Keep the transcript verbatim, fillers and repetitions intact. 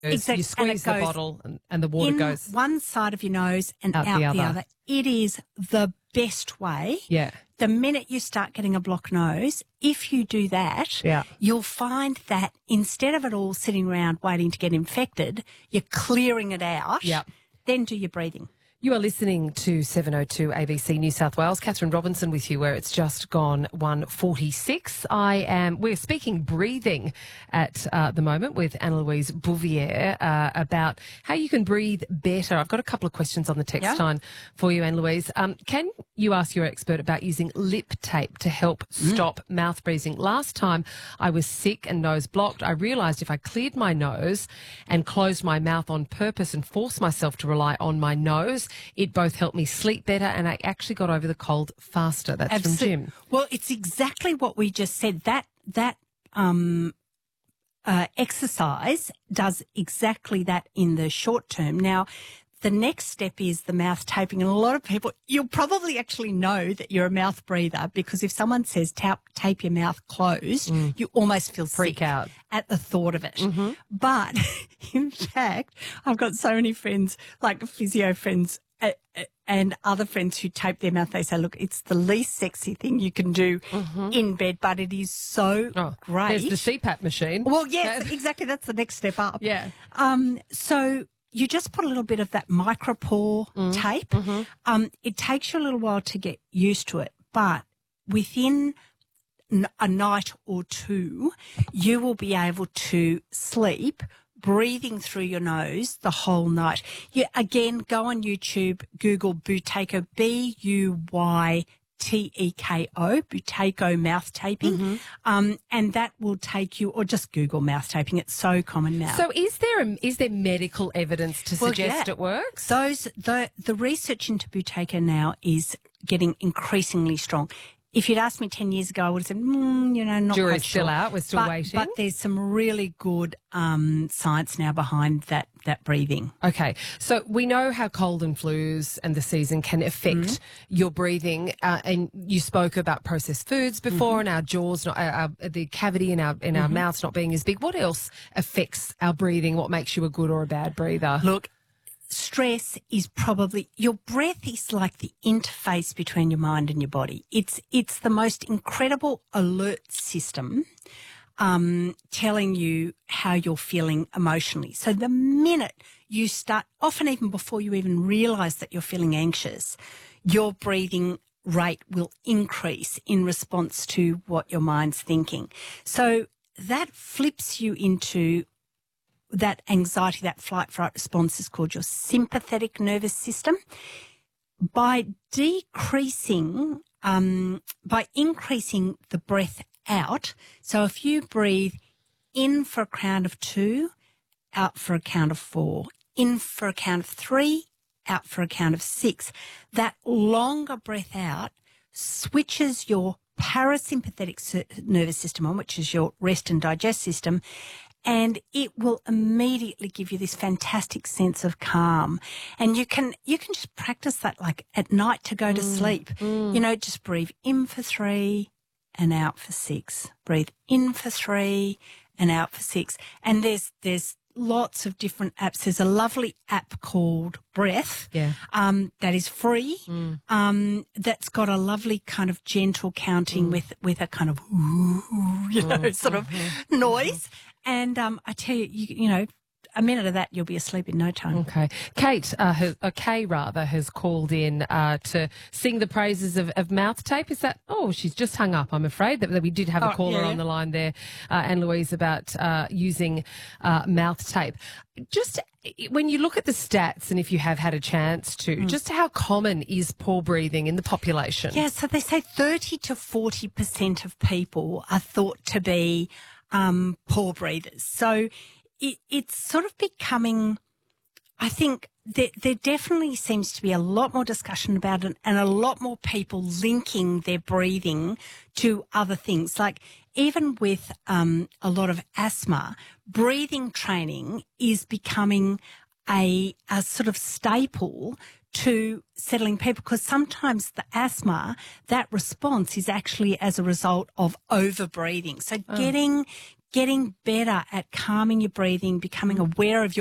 Exactly. You squeeze the bottle and, and the water in goes one side of your nose and out out, the the, other. other. It is the best way. Yeah. The minute you start getting a blocked nose, if you do that, Yeah. you'll find that instead of it all sitting around waiting to get infected, you're clearing it out. Yeah. Then do your breathing. You are listening to seven oh two A B C New South Wales. Catherine Robinson with you, where it's just gone one forty-six. I am. We're speaking breathing at uh, the moment with Anne-Louise Bouvier uh, about how you can breathe better. I've got a couple of questions on the text Yeah. line for you, Anne-Louise. Um, can you ask your expert about using lip tape to help stop mouth breathing? Last time I was sick and nose blocked, I realised if I cleared my nose and closed my mouth on purpose and forced myself to rely on my nose, it both helped me sleep better and I actually got over the cold faster. That's Absolute- from Jim. Well, it's exactly what we just said. That that um, uh, exercise does exactly that in the short term. Now, the next step is the mouth taping. And a lot of people, you'll probably actually know that you're a mouth breather because if someone says tap, tape your mouth closed, you almost feel Freak sick out. at the thought of it. Mm-hmm. But in fact, I've got so many friends, like physio friends, uh, uh, and other friends who tape their mouth. They say, look, it's the least sexy thing you can do in bed, but it is so Oh, great. There's the C PAP machine. Well, yes, exactly. That's the next step up. Yeah. Um, so you just put a little bit of that micropore tape. Mm-hmm. Um, it takes you a little while to get used to it, but within n- a night or two, you will be able to sleep breathing through your nose the whole night. You, again, go on YouTube, Google Buteyko, B U Y T E K O, Buteyko mouth taping, Mm-hmm. um, and that will take you, or just Google mouth taping. It's so common now. So is there a, is there medical evidence to Well, suggest yeah. it works? Those the the research into Buteyko now is getting increasingly strong. If you'd asked me ten years ago, I would have said, mm, you know, not Jury's quite still sure. out. We're still but, waiting. But there's some really good um, science now behind that that breathing. Okay, so we know how cold and flus and the season can affect Mm-hmm. your breathing, uh, and you spoke about processed foods before, Mm-hmm. and our jaws, not, our, our, the cavity in our in our mouths not being as big. What else affects our breathing? What makes you a good or a bad breather? Look, stress is probably, your breath is like the interface between your mind and your body. It's it's the most incredible alert system um, telling you how you're feeling emotionally. So the minute you start, often even before you even realise that you're feeling anxious, your breathing rate will increase in response to what your mind's thinking. So that flips you into that anxiety, that flight fright response is called your sympathetic nervous system. By decreasing, um, by increasing the breath out, so if you breathe in for a count of two, out for a count of four, in for a count of three, out for a count of six, that longer breath out switches your parasympathetic nervous system on, which is your rest and digest system, and it will immediately give you this fantastic sense of calm. And you can you can just practice that like at night to go to sleep. You know, just breathe in for three and out for six. Breathe in for three and out for six. And there's there's lots of different apps. There's a lovely app called Breath Yeah. um, that is free, um, that's got a lovely kind of gentle counting with, with a kind of, ooh, you know, sort of noise. And um, I tell you, you, you know, a minute of that, you'll be asleep in no time. Okay. Kate, uh, has, uh, Kay rather, has called in uh, to sing the praises of, of mouth tape. Is that, oh, she's just hung up, I'm afraid, that, that we did have a Oh, caller yeah. on the line there, uh, Anne-Louise, about uh, using uh, mouth tape. Just when you look at the stats, and if you have had a chance to, just how common is poor breathing in the population? Yeah, so they say thirty to forty percent of people are thought to be um, poor breathers. So it, it's sort of becoming, I think there, there definitely seems to be a lot more discussion about it and a lot more people linking their breathing to other things. Like even with um, a lot of asthma, breathing training is becoming a, a sort of staple to settling people, because sometimes the asthma, that response is actually as a result of over breathing. So getting getting better at calming your breathing, becoming aware of your